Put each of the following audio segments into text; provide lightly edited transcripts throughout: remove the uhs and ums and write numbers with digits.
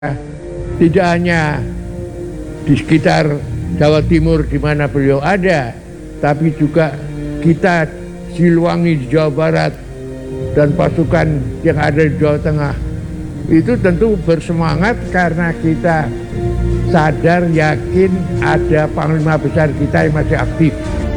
Tidak hanya di sekitar Jawa Timur di mana beliau ada, tapi juga kita Siliwangi di Jawa Barat dan pasukan yang ada di Jawa Tengah. Itu tentu bersemangat karena kita sadar, yakin ada panglima besar kita yang masih aktif.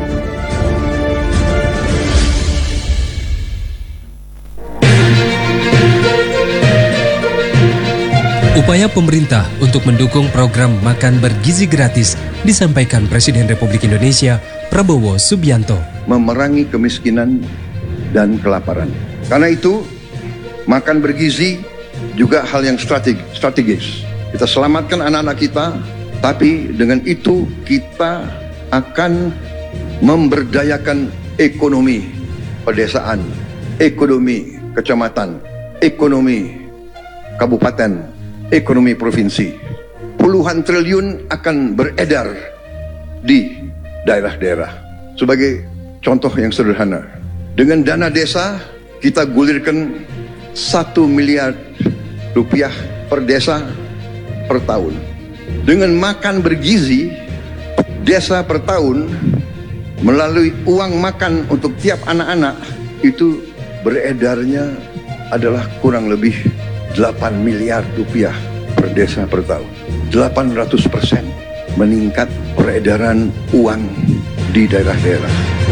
Upaya pemerintah untuk mendukung program makan bergizi gratis disampaikan Presiden Republik Indonesia Prabowo Subianto. Memerangi kemiskinan dan kelaparan. Karena itu, makan bergizi juga hal yang strategis. Kita selamatkan anak-anak kita, tapi dengan itu kita akan memberdayakan ekonomi pedesaan, ekonomi kecamatan, ekonomi kabupaten, ekonomi provinsi. Puluhan triliun akan beredar di daerah-daerah. Sebagai contoh yang sederhana, dengan dana desa kita gulirkan 1 miliar rupiah per desa per tahun. Dengan makan bergizi, desa per tahun melalui uang makan untuk tiap anak-anak itu beredarnya adalah kurang lebih 8 miliar rupiah per desa per tahun. 800% meningkat peredaran uang di daerah-daerah.